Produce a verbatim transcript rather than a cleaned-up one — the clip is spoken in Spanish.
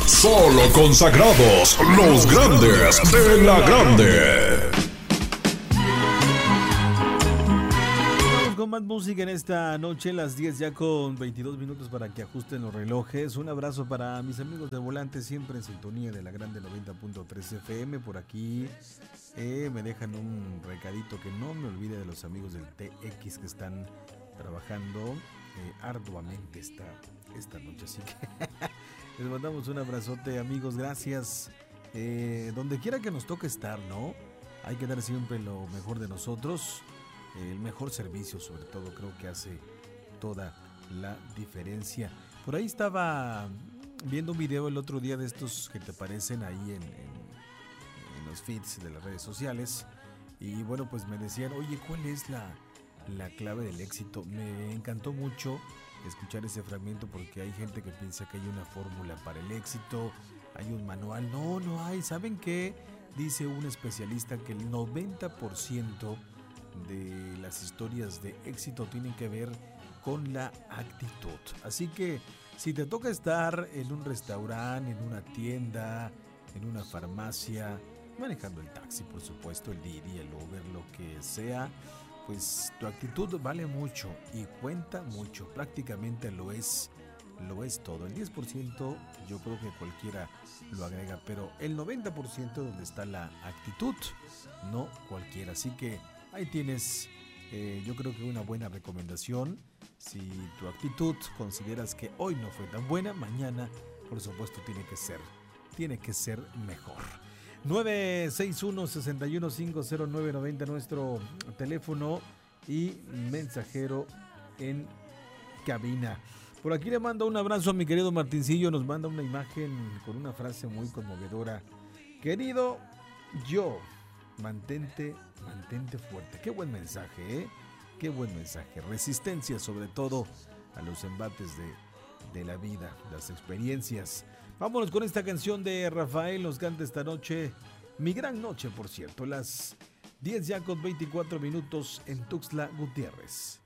Solo consagrados, los grandes de la grande. Vamos con más música en esta noche, las diez ya con veintidós minutos para que ajusten los relojes. Un abrazo para mis amigos de Volante, siempre en sintonía de la grande noventa punto tres F M. Por aquí eh, me dejan un recadito que no me olvide de los amigos del T X que están trabajando eh, arduamente esta, esta noche. Así que les mandamos un abrazote, amigos, gracias. Eh, donde quiera que nos toque estar, ¿no? Hay que dar siempre lo mejor de nosotros. El mejor servicio, sobre todo, creo que hace toda la diferencia. Por ahí estaba viendo un video el otro día de estos que te aparecen ahí en, en, en los feeds de las redes sociales. Y bueno, pues me decían, oye, ¿cuál es la, la clave del éxito? Me encantó mucho escuchar ese fragmento porque hay gente que piensa que hay una fórmula para el éxito, hay un manual. No, no hay. ¿Saben qué? Dice un especialista que el noventa por ciento de las historias de éxito tienen que ver con la actitud. Así que si te toca estar en un restaurante, en una tienda, en una farmacia, manejando el taxi, por supuesto, el Didi, el Uber, lo que sea, pues tu actitud vale mucho y cuenta mucho. Prácticamente lo es, lo es todo. El diez por ciento yo creo que cualquiera lo agrega, pero el noventa por ciento donde está la actitud, no cualquiera. Así que ahí tienes, eh, yo creo que una buena recomendación. Si tu actitud consideras que hoy no fue tan buena, mañana, por supuesto, tiene que ser, tiene que ser mejor. nueve seis uno, seis uno cinco cero nueve nueve cero, nuestro teléfono y mensajero en cabina. Por aquí le mando un abrazo a mi querido Martincillo, nos manda una imagen con una frase muy conmovedora. Querido yo, mantente, mantente fuerte. Qué buen mensaje, ¿eh? Qué buen mensaje. Resistencia, sobre todo, a los embates de, de la vida, las experiencias. Vámonos con esta canción de Rafael, nos canta esta noche, mi gran noche, por cierto, las diez ya con veinticuatro minutos en Tuxtla Gutiérrez.